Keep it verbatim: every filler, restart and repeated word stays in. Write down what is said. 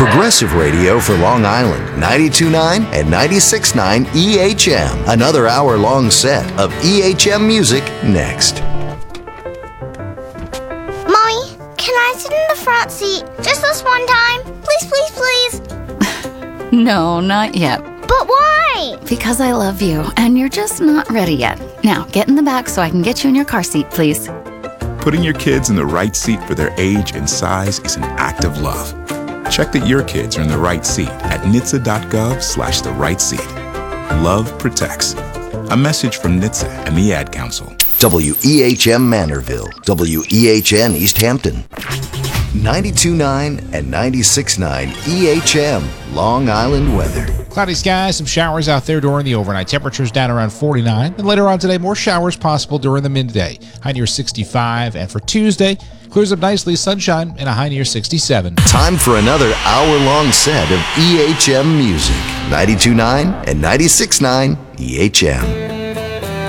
Progressive radio for Long Island, ninety-two point nine and ninety-six point nine E H M. Another hour-long set of E H M music next. Mommy, can I sit in the front seat just this one time? Please, please, please. No, not yet. But why? Because I love you, and you're just not ready yet. Now, get in the back so I can get you in your car seat, please. Putting your kids in the right seat for their age and size is an act of love. Check that your kids are in the right seat at N H T S A dot gov slash the right seat. Love protects. A message from N H T S A and the Ad Council. W E H M Manorville, W E H N East Hampton, ninety-two point nine and ninety-six point nine E H M Long Island weather. Cloudy skies, some showers out there during the overnight. Temperatures down around forty-nine. And later on today, more showers possible during the midday. High near sixty-five. And for Tuesday, clears up nicely, sunshine, and a high near sixty-seven. Time for another hour-long set of E H M music. ninety-two point nine and ninety-six point nine E H M.